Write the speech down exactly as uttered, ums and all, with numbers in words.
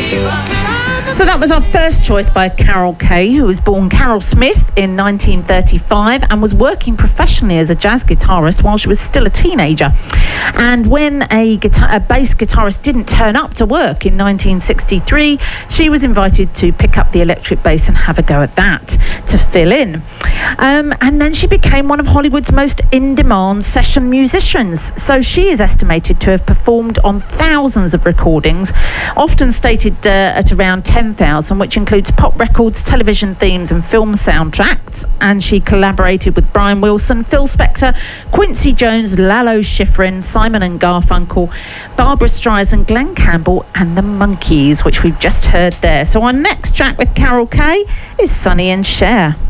So that was our first choice by Carol Kaye, who was born Carol Smith in nineteen thirty-five and was working professionally as a jazz guitarist while she was still a teenager. And when a, guitar, a bass guitarist didn't turn up to work in nineteen sixty-three, she was invited to pick up the electric bass and have a go at that to fill in. Um, and then she became one of Hollywood's most in-demand session musicians. So she is estimated to have performed on thousands of recordings, often stated uh, at around ten thousand, which includes pop records, television themes and film soundtracks. And she collaborated with Brian Wilson, Phil Spector, Quincy Jones, Lalo Schifrin, Simon and Garfunkel, Barbra Streisand, Glenn Campbell and the Monkees, which we've just heard there. So our next track with Carol Kaye is Sonny and Cher.